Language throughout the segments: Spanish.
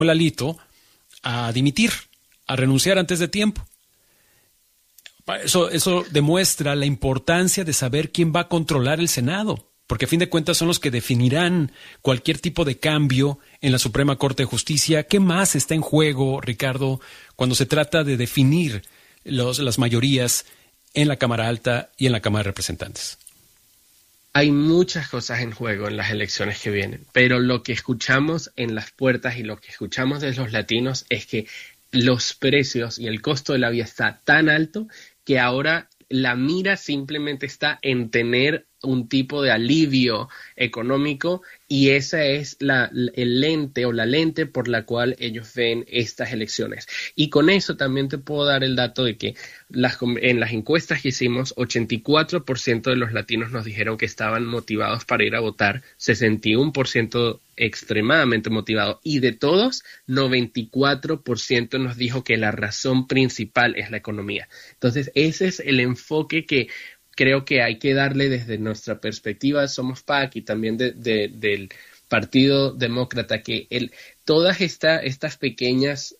Alito a dimitir, a renunciar antes de tiempo. Eso demuestra la importancia de saber quién va a controlar el Senado, porque a fin de cuentas son los que definirán cualquier tipo de cambio en la Suprema Corte de Justicia. ¿Qué más está en juego, Ricardo, cuando se trata de definir las mayorías en la Cámara Alta y en la Cámara de Representantes? Hay muchas cosas en juego en las elecciones que vienen, pero lo que escuchamos en las puertas y lo que escuchamos de los latinos es que los precios y el costo de la vida está tan alto que ahora la mira simplemente está en tener un tipo de alivio económico, y esa es el lente o la lente por la cual ellos ven estas elecciones. Y con eso también te puedo dar el dato de que en las encuestas que hicimos, 84% de los latinos nos dijeron que estaban motivados para ir a votar, 61% extremadamente motivados, y de todos, 94% nos dijo que la razón principal es la economía. Entonces, ese es el enfoque que creo que hay que darle desde nuestra perspectiva. Somos PAC y también del Partido Demócrata, que todas estas pequeñas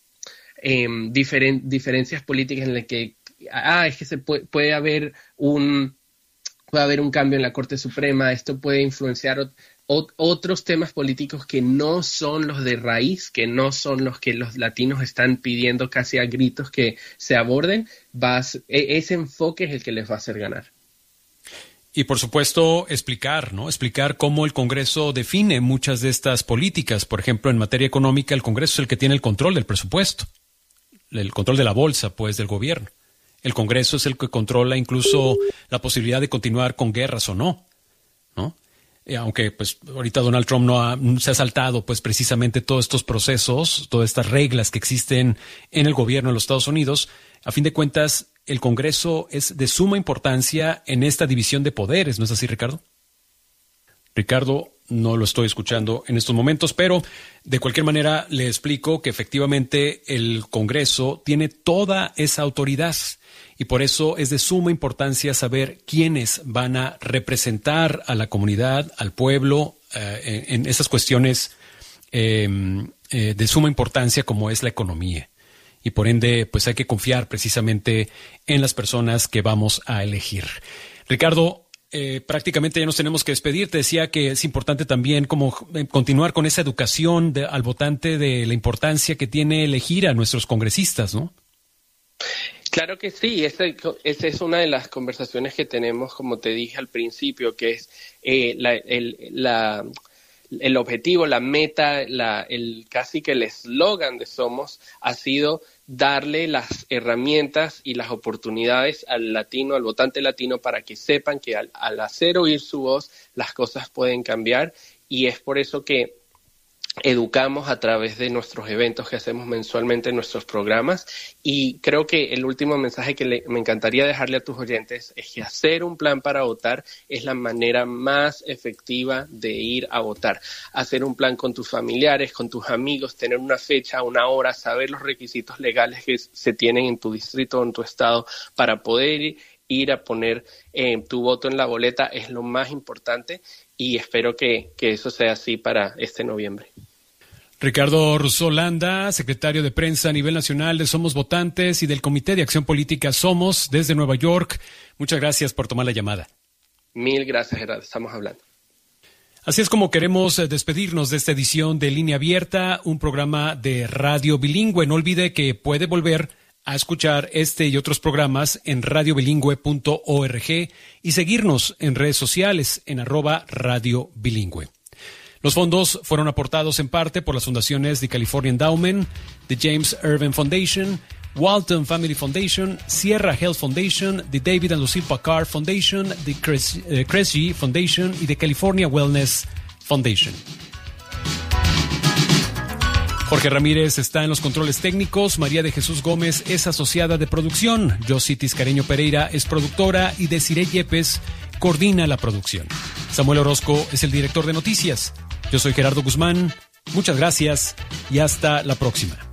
diferencias políticas en las que es que puede haber un cambio en la Corte Suprema, esto puede influenciar otros temas políticos que no son los de raíz, que no son los que los latinos están pidiendo casi a gritos que se aborden. Ese enfoque es el que les va a hacer ganar. Y por supuesto explicar cómo el Congreso define muchas de estas políticas. Por ejemplo, en materia económica, el Congreso es el que tiene el control del presupuesto, el control de la bolsa, pues, del gobierno. El Congreso es el que controla incluso la posibilidad de continuar con guerras o no, ¿no? Aunque pues ahorita Donald Trump no se ha saltado pues precisamente todos estos procesos, todas estas reglas que existen en el gobierno de los Estados Unidos. A fin de cuentas, el Congreso es de suma importancia en esta división de poderes, ¿no es así, Ricardo? Ricardo, no lo estoy escuchando en estos momentos, pero de cualquier manera le explico que efectivamente el Congreso tiene toda esa autoridad y por eso es de suma importancia saber quiénes van a representar a la comunidad, al pueblo, en esas cuestiones de suma importancia como es la economía. Y por ende, pues hay que confiar precisamente en las personas que vamos a elegir. Ricardo, prácticamente ya nos tenemos que despedir. Te decía que es importante también como continuar con esa educación al votante de la importancia que tiene elegir a nuestros congresistas, ¿no? Claro que sí, esa es una de las conversaciones que tenemos, como te dije al principio, que es el objetivo, la meta, casi que el eslogan de Somos ha sido darle las herramientas y las oportunidades al latino, al votante latino, para que sepan que al hacer oír su voz, las cosas pueden cambiar, y es por eso que educamos a través de nuestros eventos que hacemos mensualmente en nuestros programas. Y creo que el último mensaje que me encantaría dejarle a tus oyentes es que hacer un plan para votar es la manera más efectiva de ir a votar. Hacer un plan con tus familiares, con tus amigos, tener una fecha, una hora, saber los requisitos legales que se tienen en tu distrito o en tu estado para poder ir a poner tu voto en la boleta es lo más importante, y espero que eso sea así para este noviembre. Ricardo Rousseau Landa, secretario de prensa a nivel nacional de Somos Votantes y del Comité de Acción Política Somos desde Nueva York. Muchas gracias por tomar la llamada. Mil gracias, Gerardo. Estamos hablando. Así es como queremos despedirnos de esta edición de Línea Abierta, un programa de radio bilingüe. No olvide que puede volver a escuchar este y otros programas en radiobilingüe.org y seguirnos en redes sociales en @radiobilingüe. Los fondos fueron aportados en parte por las fundaciones The California Endowment, The James Irvine Foundation, Walton Family Foundation, Sierra Health Foundation, The David and Lucille Packard Foundation, The Kresge Foundation y The California Wellness Foundation. Jorge Ramírez está en los controles técnicos, María de Jesús Gómez es asociada de producción, Josie Tiscareño Pereira es productora y Desiree Yepes coordina la producción. Samuel Orozco es el director de noticias. Yo soy Gerardo Guzmán, muchas gracias y hasta la próxima.